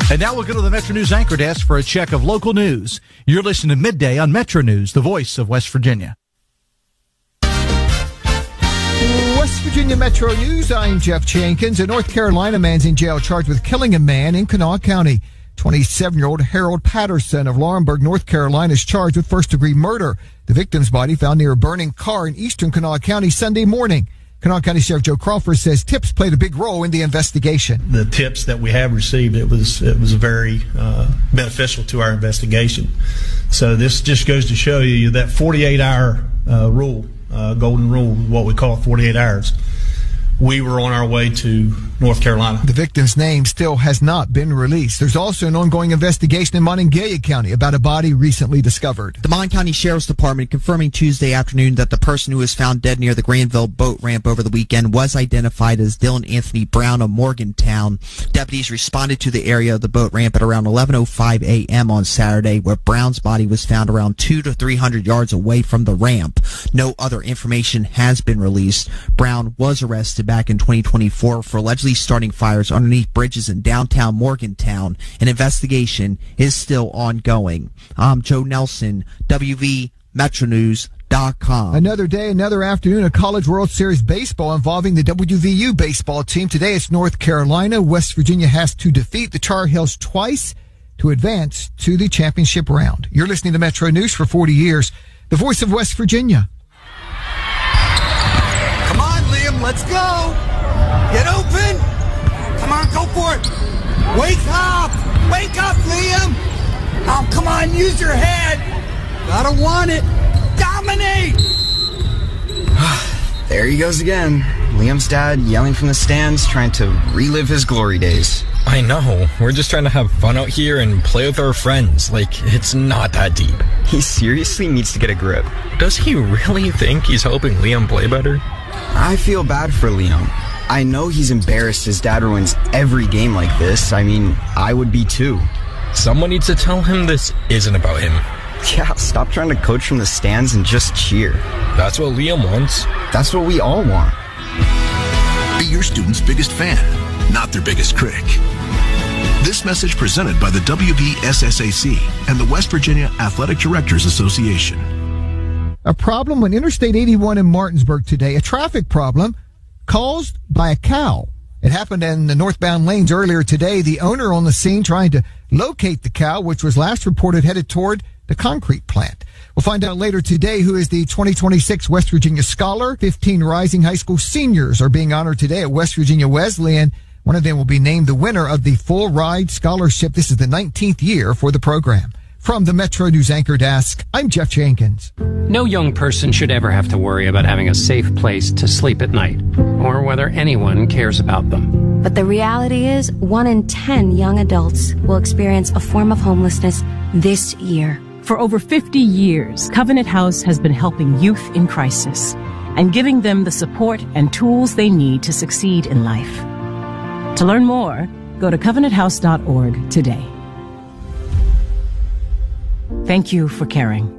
And now we'll go to the Metro News anchor desk for a check of local news. You're listening to Midday on Metro News, the voice of West Virginia. West Virginia Metro News, I'm Jeff Jenkins. A North Carolina man's in jail charged with killing a man in Kanawha County. 27-year-old Harold Patterson of Laurinburg, North Carolina, is charged with first-degree murder. The victim's body found near a burning car in eastern Kanawha County Sunday morning. Kanawha County Sheriff Joe Crawford says tips played a big role in the investigation. The tips that we have received, it was very beneficial to our investigation. So this just goes to show you that 48-hour rule, golden rule, what we call 48 hours. We were on our way to North Carolina. The victim's name still has not been released. There's also an ongoing investigation in Monongalia County about a body recently discovered. The Mon County Sheriff's Department confirming Tuesday afternoon that the person who was found dead near the Granville boat ramp over the weekend was identified as Dylan Anthony Brown of Morgantown. Deputies responded to the area of the boat ramp at around 11:05 a.m. on Saturday, where Brown's body was found around 200 to 300 yards away from the ramp. No other information has been released. Brown was arrested back in 2024 for allegedly starting fires underneath bridges in downtown Morgantown. An investigation is still ongoing. I'm Joe Nelson, WVMetroNews.com. Another day, another afternoon of College World Series baseball involving the WVU baseball team. Today it's North Carolina. West Virginia has to defeat the Tar Heels twice to advance to the championship round. You're listening to Metro News for 40 years, the voice of West Virginia. Come on, Liam, let's go. Get open. Come on, go for it. Wake up. Wake up, Liam. Oh, come on, use your head. Gotta want it. Dominate. There he goes again. Liam's dad yelling from the stands, trying to relive his glory days. I know. We're just trying to have fun out here and play with our friends. Like, it's not that deep. He seriously needs to get a grip. Does he really think he's helping Liam play better? I feel bad for Liam. I know he's embarrassed his dad ruins every game like this. I mean, I would be too. Someone needs to tell him this isn't about him. Yeah, stop trying to coach from the stands and just cheer. That's what Liam wants. That's what we all want. Be your student's biggest fan, not their biggest critic. This message presented by the WVSSAC and the West Virginia Athletic Directors Association. A problem on Interstate 81 in Martinsburg today, a traffic problem caused by a cow. It happened in the northbound lanes earlier today. The owner on the scene trying to locate the cow, which was last reported headed toward the concrete plant. We'll find out later today who is the 2026 West Virginia Scholar. 15 rising high school seniors are being honored today at West Virginia Wesleyan. One of them will be named the winner of the Full Ride Scholarship. This is the 19th year for the program. From the Metro News anchor desk, I'm Jeff Jenkins. No young person should ever have to worry about having a safe place to sleep at night, or whether anyone cares about them. But the reality is, 1 in 10 young adults will experience a form of homelessness this year. For over 50 years, Covenant House has been helping youth in crisis and giving them the support and tools they need to succeed in life. To learn more, go to covenanthouse.org today. Thank you for caring.